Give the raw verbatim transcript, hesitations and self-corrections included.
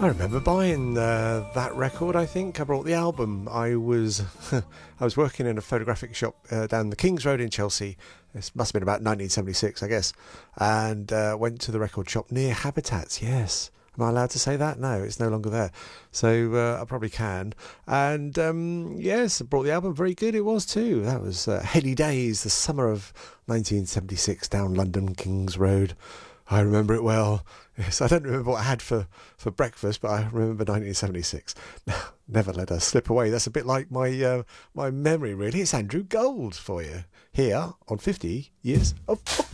I remember buying uh, that record. I think I brought the album. I was I was working in a photographic shop uh, down the King's Road in Chelsea. This must have been about nineteen seventy-six, I guess, and uh, went to the record shop near Habitats. Yes, am I allowed to say that? No, it's no longer there, so uh, I probably can. And um, yes, I brought the album. Very good it was too. That was uh, Heady Days, the summer of nineteen seventy-six, down London King's Road. I remember it well. Yes, I don't remember what I had for, for breakfast, but I remember nineteen seventy-six. Never let us slip away. That's a bit like my uh, my memory, really. It's Andrew Gold for you here on fifty Years of Pop.